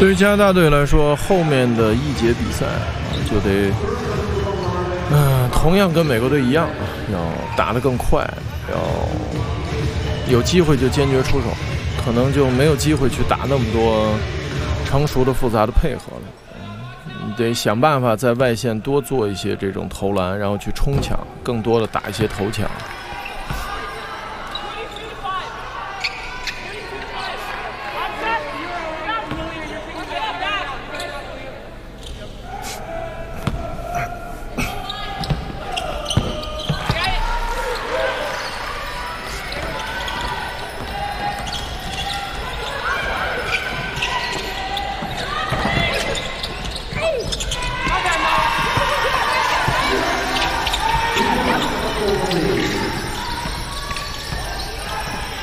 对于加拿大队来说，后面的一节比赛就得，同样跟美国队一样，要打得更快，要有机会就坚决出手，可能就没有机会去打那么多成熟的复杂的配合了。你得想办法在外线多做一些这种投篮，然后去冲抢，更多的打一些头抢。